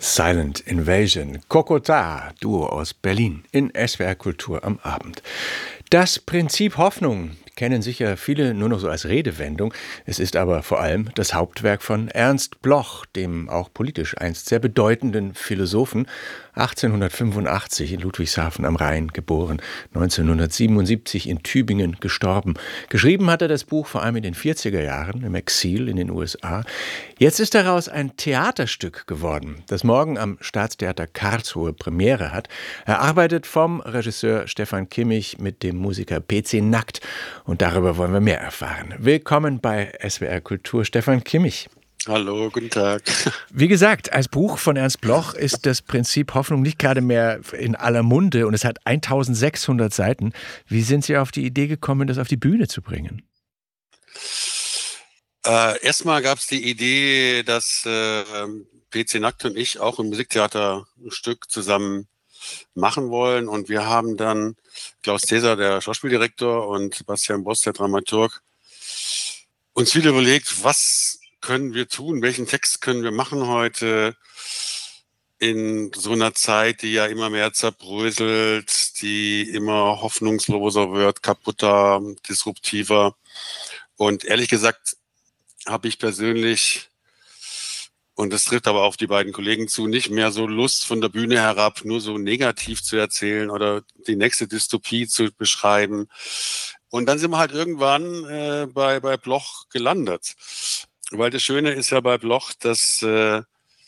Silent Invasion, Kokota, Duo aus Berlin in SWR Kultur am Abend. Das Prinzip Hoffnung kennen sicher viele nur noch so als Redewendung. Es ist aber vor allem das Hauptwerk von Ernst Bloch, dem auch politisch einst sehr bedeutenden Philosophen, 1885 in Ludwigshafen am Rhein geboren, 1977 in Tübingen gestorben. Geschrieben hat er das Buch vor allem in den 40er Jahren im Exil in den USA. Jetzt ist daraus ein Theaterstück geworden, das morgen am Staatstheater Karlsruhe Premiere hat, erarbeitet vom Regisseur Stefan Kimmich mit dem Musiker PC Nackt. Und darüber wollen wir mehr erfahren. Willkommen bei SWR Kultur, Stefan Kimmich. Hallo, guten Tag. Wie gesagt, als Buch von Ernst Bloch ist das Prinzip Hoffnung nicht gerade mehr in aller Munde und es hat 1600 Seiten. Wie sind Sie auf die Idee gekommen, das auf die Bühne zu bringen? Erstmal gab es die Idee, dass PC Nackt und ich auch im Musiktheater ein Stück zusammen machen wollen. Und wir haben dann Klaus Cäsar, der Schauspieldirektor, und Sebastian Boss, der Dramaturg, uns wieder überlegt, was können wir tun, welchen Text können wir machen heute in so einer Zeit, die ja immer mehr zerbröselt, die immer hoffnungsloser wird, kaputter, disruptiver. Und ehrlich gesagt habe ich persönlich, und das trifft aber auf die beiden Kollegen zu, nicht mehr so Lust von der Bühne herab, nur so negativ zu erzählen oder die nächste Dystopie zu beschreiben. Und dann sind wir halt irgendwann bei Bloch gelandet. Weil das Schöne ist ja bei Bloch, dass er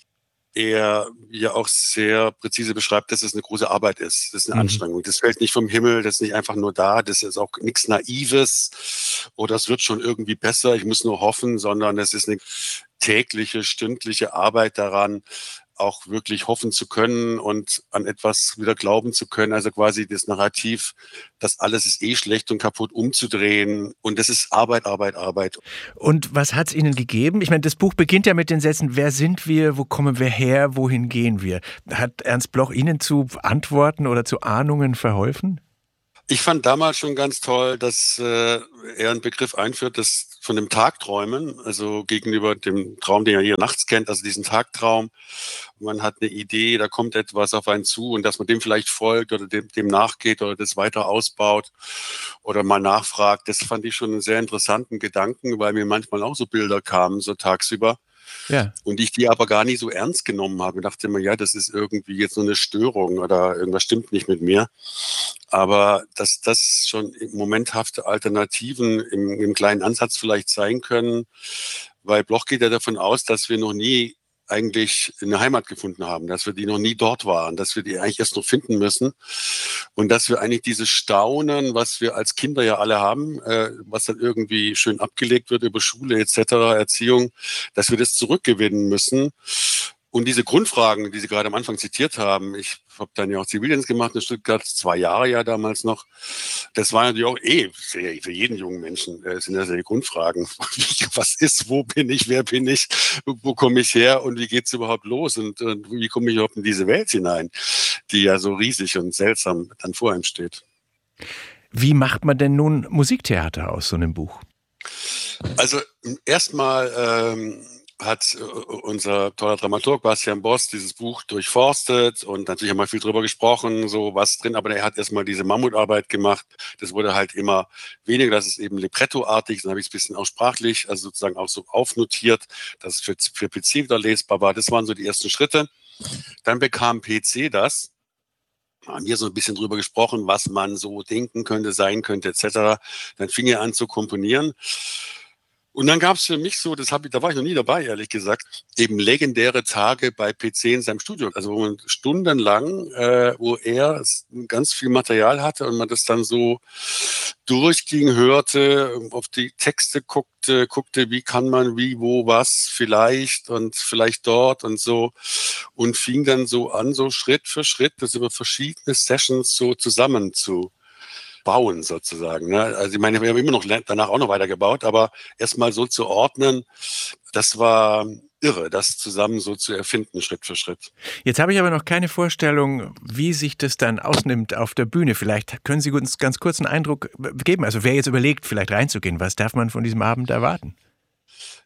ja auch sehr präzise beschreibt, dass es eine große Arbeit ist. Das ist eine Anstrengung. Das fällt nicht vom Himmel, das ist nicht einfach nur da, das ist auch nichts Naives oder es wird schon irgendwie besser, ich muss nur hoffen, sondern es ist eine tägliche, stündliche Arbeit daran, auch wirklich hoffen zu können und an etwas wieder glauben zu können. Also quasi das Narrativ, das alles ist eh schlecht und kaputt, umzudrehen. Und das ist Arbeit, Arbeit, Arbeit. Und was hat es Ihnen gegeben? Ich meine, das Buch beginnt ja mit den Sätzen, wer sind wir, wo kommen wir her, wohin gehen wir? Hat Ernst Bloch Ihnen zu Antworten oder zu Ahnungen verholfen? Ich fand damals schon ganz toll, dass er einen Begriff einführt, das von dem Tagträumen, also gegenüber dem Traum, den er hier nachts kennt, also diesen Tagtraum. Man hat eine Idee, da kommt etwas auf einen zu und dass man dem vielleicht folgt oder dem nachgeht oder das weiter ausbaut oder mal nachfragt. Das fand ich schon einen sehr interessanten Gedanken, weil mir manchmal auch so Bilder kamen, so tagsüber. Ja. Und ich die aber gar nicht so ernst genommen habe. Ich dachte immer, ja, das ist irgendwie jetzt nur eine Störung oder irgendwas stimmt nicht mit mir. Aber dass das schon momenthafte Alternativen im kleinen Ansatz vielleicht sein können, weil Bloch geht ja davon aus, dass wir noch nie eigentlich eine Heimat gefunden haben, dass wir die noch nie dort waren, dass wir die eigentlich erst noch finden müssen und dass wir eigentlich dieses Staunen, was wir als Kinder ja alle haben, was dann irgendwie schön abgelegt wird über Schule etc., Erziehung, dass wir das zurückgewinnen müssen. Und diese Grundfragen, die Sie gerade am Anfang zitiert haben, ich habe dann ja auch Zivildienst gemacht in Stuttgart, 2 Jahre ja damals noch. Das war natürlich auch für jeden jungen Menschen sind das ja die Grundfragen. Was ist, wo bin ich, wer bin ich, wo komme ich her und wie geht's überhaupt los und wie komme ich überhaupt in diese Welt hinein, die ja so riesig und seltsam dann vor einem steht. Wie macht man denn nun Musiktheater aus so einem Buch? Also erstmal hat unser toller Dramaturg Bastian Boss dieses Buch durchforstet und natürlich haben wir viel drüber gesprochen, so was drin, aber er hat erstmal diese Mammutarbeit gemacht. Das wurde halt immer weniger, das ist eben librettoartig, dann habe ich es ein bisschen auch sprachlich, also sozusagen auch so aufnotiert, dass es für PC wieder lesbar war. Das waren so die ersten Schritte. Dann bekam PC das. Haben hier so ein bisschen drüber gesprochen, was man so denken könnte, sein könnte, etc. Dann fing er an zu komponieren. Und dann gab es für mich so, da war ich noch nie dabei, ehrlich gesagt, eben legendäre Tage bei PC in seinem Studio. Also wo man stundenlang, wo er ganz viel Material hatte und man das dann so durchging, hörte, auf die Texte guckte, wie kann man, wie, wo, was, vielleicht und vielleicht dort und so. Und fing dann so an, so Schritt für Schritt, das über verschiedene Sessions so zusammen zu bauen sozusagen. Ne? Also ich meine, wir haben immer noch danach auch noch weitergebaut, aber erstmal so zu ordnen, das war irre, das zusammen so zu erfinden, Schritt für Schritt. Jetzt habe ich aber noch keine Vorstellung, wie sich das dann ausnimmt auf der Bühne. Vielleicht können Sie uns ganz kurz einen Eindruck geben. Also wer jetzt überlegt, vielleicht reinzugehen, was darf man von diesem Abend erwarten?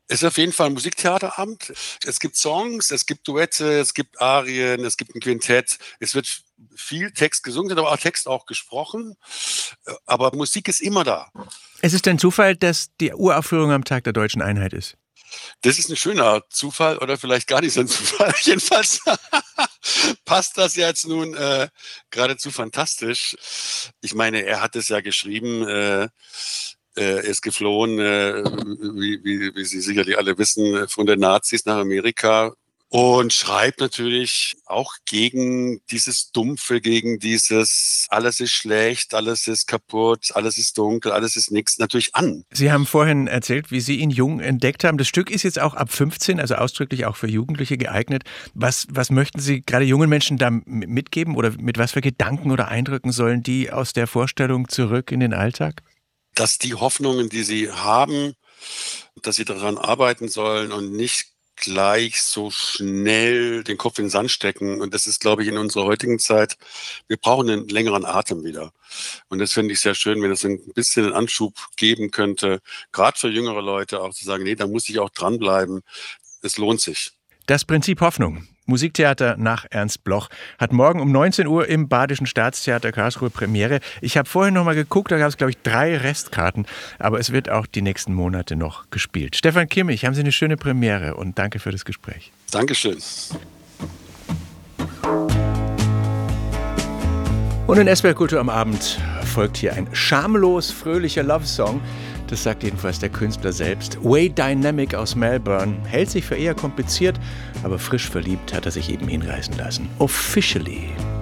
Es ist auf jeden Fall ein Musiktheaterabend. Es gibt Songs, es gibt Duette, es gibt Arien, es gibt ein Quintett. Es wird viel Text gesungen, aber auch Text auch gesprochen. Aber Musik ist immer da. Es ist ein Zufall, dass die Uraufführung am Tag der Deutschen Einheit ist. Das ist ein schöner Zufall oder vielleicht gar nicht so ein Zufall. Jedenfalls passt das jetzt nun geradezu fantastisch. Ich meine, er hat es ja geschrieben, er ist geflohen, wie Sie sicherlich alle wissen, von den Nazis nach Amerika und schreibt natürlich auch gegen dieses Dumpfe, gegen dieses alles ist schlecht, alles ist kaputt, alles ist dunkel, alles ist nichts natürlich an. Sie haben vorhin erzählt, wie Sie ihn jung entdeckt haben. Das Stück ist jetzt auch ab 15, also ausdrücklich auch für Jugendliche geeignet. Was möchten Sie gerade jungen Menschen da mitgeben oder mit was für Gedanken oder Eindrücken sollen die aus der Vorstellung zurück in den Alltag? Dass die Hoffnungen, die sie haben, dass sie daran arbeiten sollen und nicht gleich so schnell den Kopf in den Sand stecken. Und das ist, glaube ich, in unserer heutigen Zeit, wir brauchen einen längeren Atem wieder. Und das finde ich sehr schön, wenn es ein bisschen einen Anschub geben könnte, gerade für jüngere Leute auch zu sagen, nee, da muss ich auch dranbleiben. Es lohnt sich. Das Prinzip Hoffnung. Musiktheater nach Ernst Bloch hat morgen um 19 Uhr im Badischen Staatstheater Karlsruhe Premiere. Ich habe vorhin noch mal geguckt, da gab es, glaube ich, 3 Restkarten, aber es wird auch die nächsten Monate noch gespielt. Stefan Kimmich, haben Sie eine schöne Premiere und danke für das Gespräch. Dankeschön. Und in SWR Kultur am Abend folgt hier ein schamlos fröhlicher Love-Song. Das sagt jedenfalls der Künstler selbst. Way Dynamic aus Melbourne hält sich für eher kompliziert, aber frisch verliebt hat er sich eben hinreißen lassen. Officially.